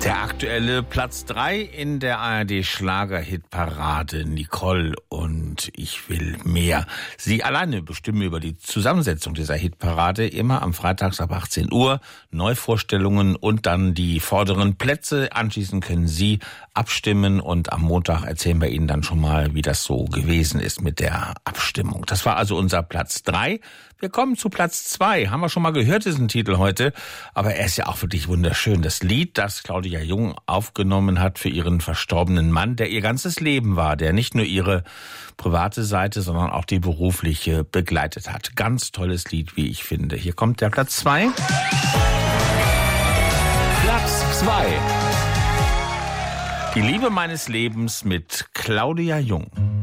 Der aktuelle Platz 3 in der ARD-Schlager-Hitparade. Nicole und Ich will mehr. Sie alleine bestimmen über die Zusammensetzung dieser Hitparade immer am Freitags ab 18 Uhr. Neuvorstellungen und dann die vorderen Plätze. Anschließend können Sie abstimmen und am Montag erzählen wir Ihnen dann schon mal, wie das so gewesen ist mit der Abstimmung. Das war also unser Platz 3. Wir kommen zu Platz 2. Haben wir schon mal gehört, diesen Titel heute. Aber er ist ja auch wirklich wunderschön. Das Lied, das Claudia Jung aufgenommen hat für ihren verstorbenen Mann, der ihr ganzes Leben war, der nicht nur ihre private Seite, sondern auch die berufliche begleitet hat. Ganz tolles Lied, wie ich finde. Hier kommt der Platz 2. Platz 2. Die Liebe meines Lebens mit Claudia Jung.